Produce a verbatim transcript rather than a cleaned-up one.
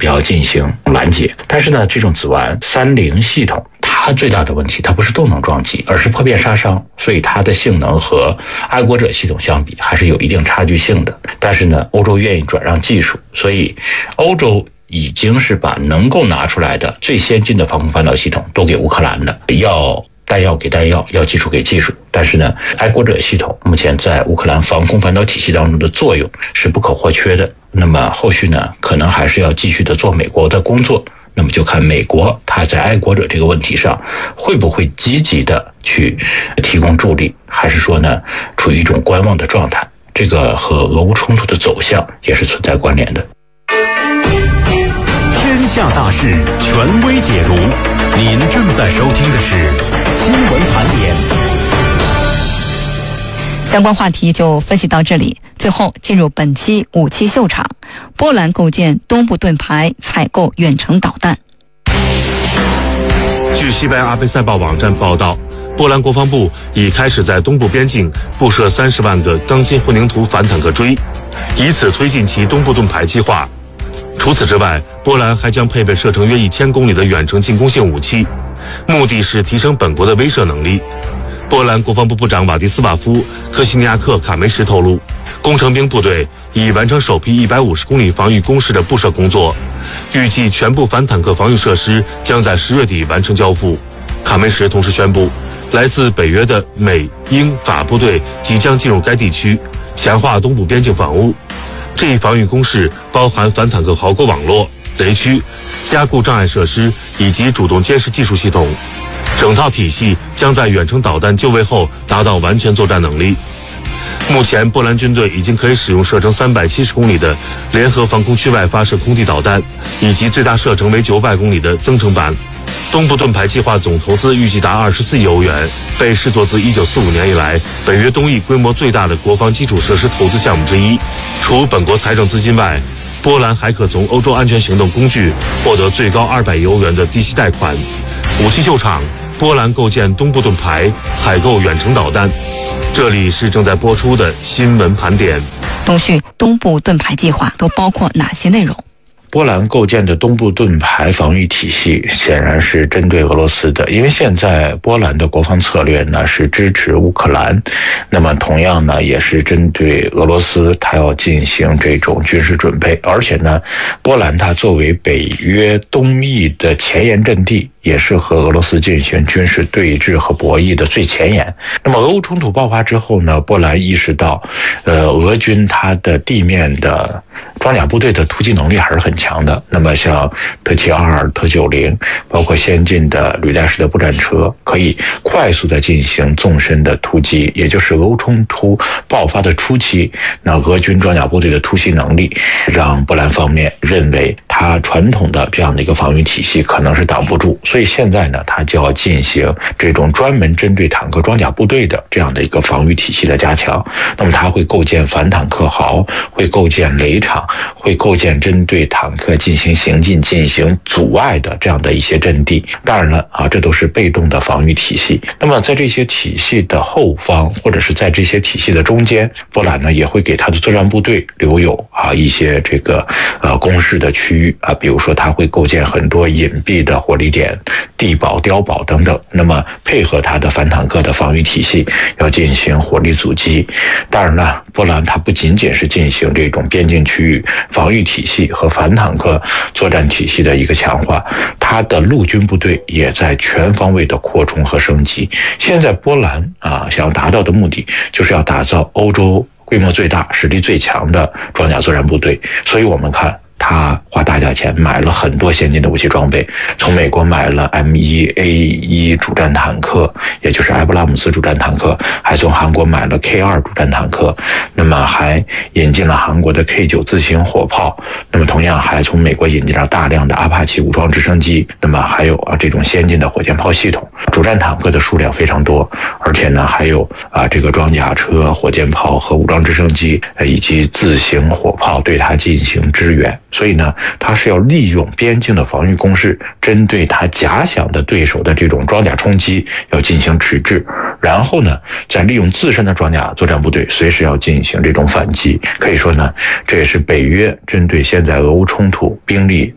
要进行拦截。但是呢，这种子完三零系统它最大的问题，它不是动能撞击，而是破片杀伤，所以它的性能和爱国者系统相比还是有一定差距性的。但是呢，欧洲愿意转让技术，所以欧洲已经是把能够拿出来的最先进的防空反导系统都给乌克兰了，要弹药给弹药，要技术给技术。但是呢，爱国者系统目前在乌克兰防空反导体系当中的作用是不可或缺的。那么后续呢，可能还是要继续的做美国的工作。那么就看美国它在爱国者这个问题上会不会积极的去提供助力，还是说呢处于一种观望的状态。这个和俄乌冲突的走向也是存在关联的。 天下大事权威解读，您正在收听的是新闻盘点。 相关话题就分析到这里，最后进入本期武器秀场。波兰构建东部盾牌，采购远程导弹。 据西班牙阿贝塞报网站报道，波兰国防部已开始在东部边境布设三十万个钢筋混凝土反坦克锥，以此推进其东部盾牌计划。除此之外，波兰还将配备射程约一千公里的远程进攻性武器，目的是提升本国的威慑能力。波兰国防部部长瓦迪斯瓦夫·科西尼亚克卡梅什透露，工程兵部队已完成首批一百五十公里防御工事的布设工作，预计全部反坦克防御设施将在十月底完成交付。卡梅什同时宣布，来自北约的美、英、法部队即将进入该地区，强化东部边境防务。这一防御工事包含反坦克壕沟网络、雷区、加固障碍设施以及主动监视技术系统。整套体系将在远程导弹就位后达到完全作战能力。目前，波兰军队已经可以使用射程三百七十公里的联合防空区外发射空地导弹，以及最大射程为九百公里的增程版。东部盾牌计划总投资预计达二十四亿欧元，被视作自一九四五年以来北约东翼规模最大的国防基础设施投资项目之一。除本国财政资金外，波兰还可从欧洲安全行动工具获得最高二百亿欧元的低息贷款。武器秀场，波兰构建东部盾牌，采购远程导弹。这里是正在播出的新闻盘点。 陆续东部盾牌计划都包括哪些内容？ 波兰构建的东部盾牌防御体系显然是针对俄罗斯的，因为现在波兰的国防策略呢是支持乌克兰，那么同样呢也是针对俄罗斯，它要进行这种军事准备，而且呢，波兰它作为北约东翼的前沿阵地，也是和俄罗斯进行军事对峙和博弈的最前沿。那么俄乌冲突爆发之后呢，波兰意识到，呃，俄军它的地面的装甲部队的突击能力还是很强的。那么像特七二二、特九零，包括先进的履带式的步战车，可以快速的进行纵深的突击，也就是俄乌冲突爆发的初期，那俄军装甲部队的突袭能力，让波兰方面认为它传统的这样的一个防御体系可能是挡不住，所以现在呢，它就要进行这种专门针对坦克装甲部队的这样的一个防御体系的加强。那么它会构建反坦克壕，会构建雷场，会构建针对坦克进行行进、进行阻碍的这样的一些阵地。当然了啊，这都是被动的防御体系。那么在这些体系的后方，或者是在这些体系的中间，波兰呢也会给它的作战部队留有啊一些这个呃攻势的区域啊，比如说它会构建很多隐蔽的火力点、地堡、碉堡等等。那么配合它的反坦克的防御体系，要进行火力阻击。当然了，波兰它不仅仅是进行这种边境区域防御体系和反坦克作战体系的一个强化，它的陆军部队也在全方位的扩充和升级。现在波兰啊，想要达到的目的就是要打造欧洲规模最大、实力最强的装甲作战部队。所以我们看，他花大价钱买了很多先进的武器装备，从美国买了 M 一 A 一 主战坦克，也就是埃布拉姆斯主战坦克，还从韩国买了 K 二 主战坦克，那么还引进了韩国的 K 九 自行火炮，那么同样还从美国引进了大量的阿帕奇武装直升机，那么还有啊这种先进的火箭炮系统。主战坦克的数量非常多，而且呢还有啊这个装甲车、火箭炮和武装直升机以及自行火炮对它进行支援。所以呢，它是要利用边境的防御攻势，针对它假想的对手的这种装甲冲击要进行迟滞，然后呢，再利用自身的装甲作战部队随时要进行这种反击。可以说呢，这也是北约针对现在俄乌冲突兵力